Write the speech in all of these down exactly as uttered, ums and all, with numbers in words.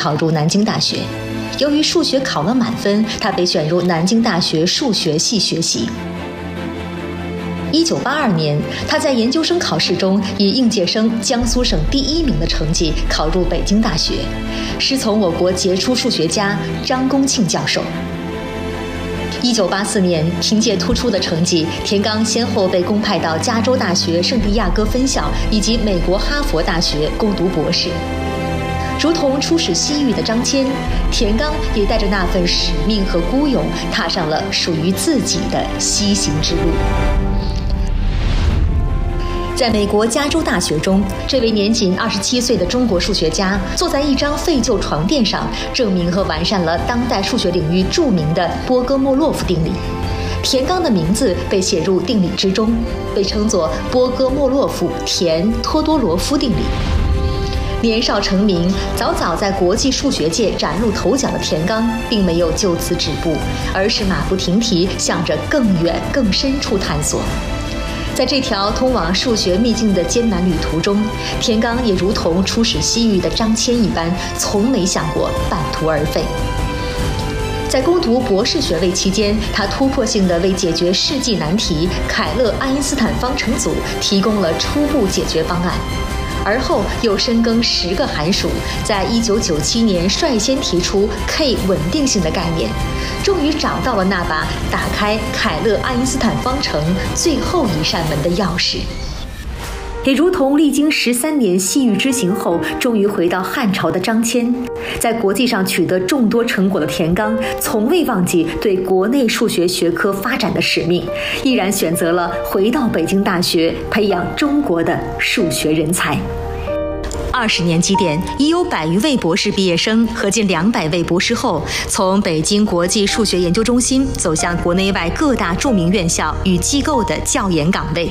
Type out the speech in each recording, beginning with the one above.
考入南京大学。由于数学考了满分，他被选入南京大学数学系学习。一九八二年，他在研究生考试中以应届生江苏省第一名的成绩考入北京大学，师从我国杰出数学家张公庆教授。一九八四年，凭借突出的成绩，田刚先后被公派到加州大学圣地亚哥分校以及美国哈佛大学攻读博士。如同出使西域的张骞，田刚也带着那份使命和孤勇，踏上了属于自己的西行之路。在美国加州大学中，这位年仅二十七岁的中国数学家坐在一张废旧床垫上，证明和完善了当代数学领域著名的波戈莫洛夫定理。田刚的名字被写入定理之中，被称作波戈莫洛夫田托多罗夫定理。年少成名，早早在国际数学界崭露头角的田刚，并没有就此止步，而是马不停蹄向着更远更深处探索。在这条通往数学秘境的艰难旅途中，田刚也如同出使西域的张骞一般，从没想过半途而废。在攻读博士学位期间，他突破性地为解决世纪难题凯勒爱因斯坦方程组提供了初步解决方案。而后又深耕十个寒暑，在一九九七年率先提出 K 稳定性的概念，终于找到了那把打开凯勒爱因斯坦方程最后一扇门的钥匙。也如同历经十三年西域之行后，终于回到汉朝的张骞，在国际上取得众多成果的田刚，从未忘记对国内数学学科发展的使命，毅然选择了回到北京大学，培养中国的数学人才。二十年积淀，已有百余位博士毕业生和近两百位博士后，从北京国际数学研究中心走向国内外各大著名院校与机构的教研岗位。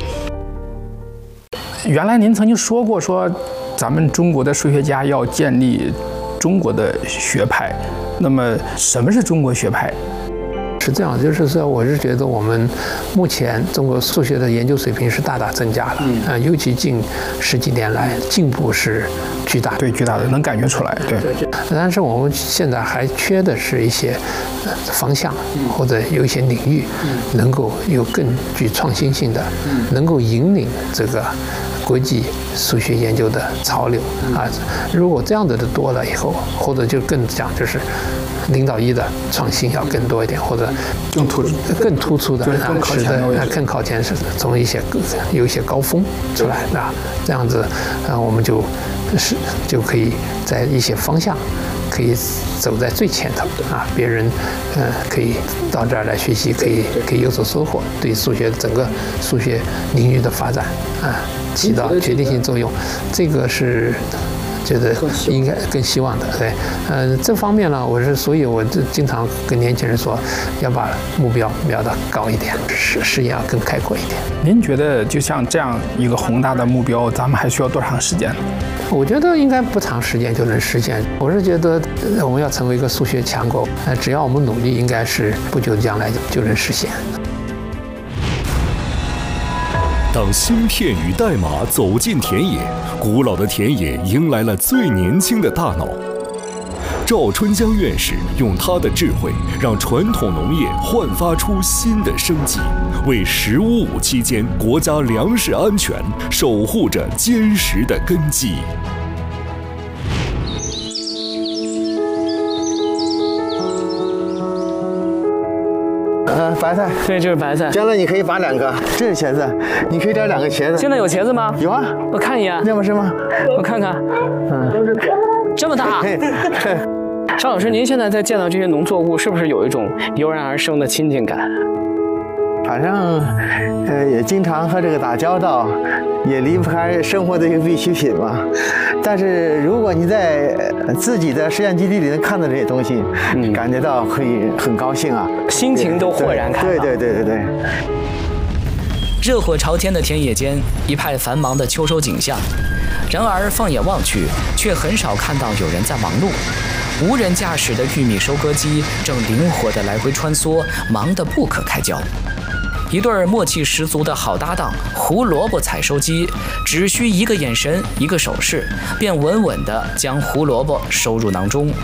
原来您曾经说过，说咱们中国的数学家要建立中国的学派。那么，什么是中国学派？ 是这样，就是说，我是觉得我们目前中国数学的研究水平是大大增加了，嗯、呃，尤其近十几年来进步是巨大， 对，巨大的能感觉出来，对。 但是我们现在还缺的是一些方向，或者有一些领域能够有更具创新性的，能够引领这个国际数学研究的潮流啊。如果这样子的多了以后，或者就更讲就是零到一的创新要更多一点，或者更突出、 更突出的啊， 使得更靠前，是从一些有一些高峰出来啊，这样子啊，我们就是就可以在一些方向可以走在最前头啊，别人嗯、呃、可以到这儿来学习，可以可以有所收获，对数学整个数学领域的发展啊起到决定性作用，这个是觉得应该更希望的，对，呃，这方面呢，我是，所以我就经常跟年轻人说，要把目标瞄得高一点，视视野要更开阔一点。 您觉得，就像这样一个宏大的目标，咱们还需要多长时间？ 我觉得应该不长时间就能实现。我是觉得，我们要成为一个数学强国，呃，只要我们努力，应该是不久的将来就能实现。 当芯片与代码走进田野，古老的田野迎来了最年轻的大脑。赵春江院士用他的智慧，让传统农业焕发出新的生机，为“十五五”期间国家粮食安全守护着坚实的根基。 呃，白菜， 对，这是白菜。 将来你可以拔两个，这是茄子，你可以摘两个茄子。 现在有茄子吗？ 有啊， 我看一眼。 那么是吗？ 我看看， 嗯， 这么大。邵老师，您现在在见到这些农作物，是不是有一种油然而生的亲近感？ 反正，呃，也经常和这个打交道，也离不开生活的一个必需品嘛。但是如果你在自己的实验基地里能看到这些东西，嗯，感觉到可以很高兴啊， 心情都豁然开朗。 对对对对对。 热火朝天的田野间，一派繁忙的秋收景象。然而放眼望去，却很少看到有人在忙碌。无人驾驶的玉米收割机正灵活地来回穿梭，忙得不可开交。一对默契十足的好搭档，胡萝卜采收机，只需一个眼神，一个手势，便稳稳地将胡萝卜收入囊中。